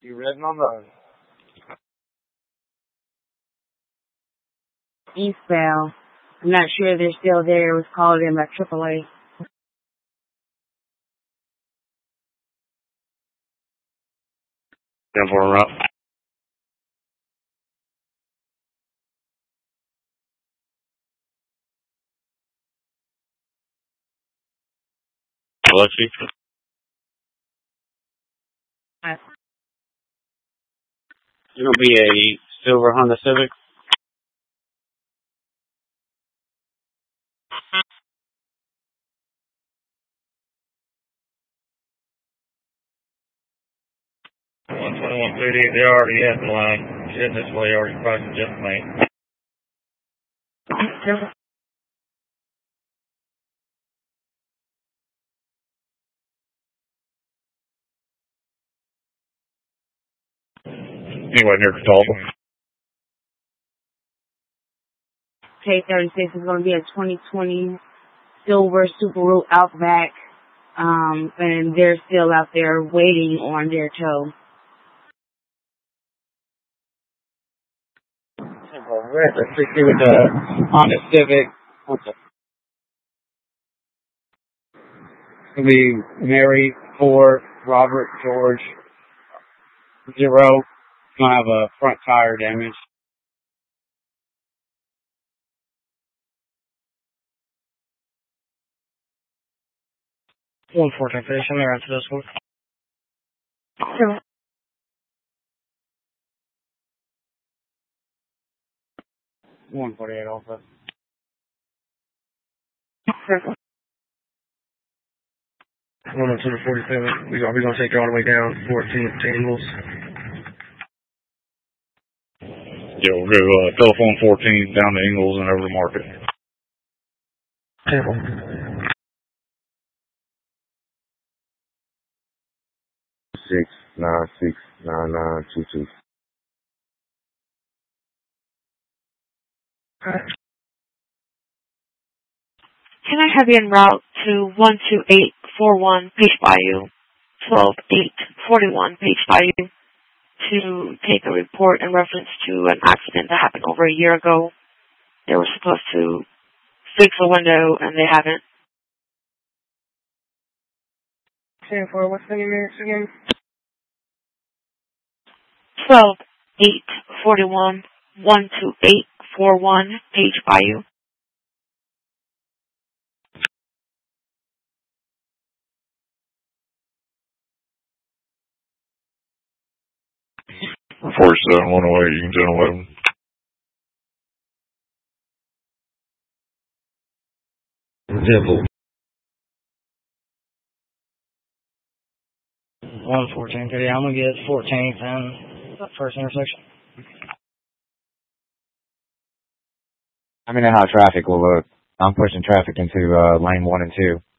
You ridden on the Eastbound. I'm not sure they're still there. It was called in by AAA. Denver route. Biloxi. It'll be a silver Honda Civic. They already had the line. Shit, this way already priced just made. Anyway, near Catalpa. K36 is going to be a 2020 silver Subaru Outback, and they're still out there waiting on their tow. Let's see with the Honda Civic. It'll be Mary, Ford, Robert, George, 0. Gonna have a front tire damage. One 14 finish in there after this one. Sure. 148 also. Sure. 102 to 47. We're gonna take you all the way down 14 to Ingles. Yeah, we'll go telephone 14 down to Ingles and over to Market. Temple. 6969922. Can I have you en route to 12841 Page Bayou, 12841 Page Bayou, to take a report in reference to an accident that happened over a year ago. They were supposed to fix a window and they haven't. 10-4, what's the minutes again? 12841 12841 Page Bayou. Before 7108, you can generate them. Temple. 114. Yeah, I'm gonna get 14th and first intersection. I mean, how traffic will look. I'm pushing traffic into lane 1 and 2.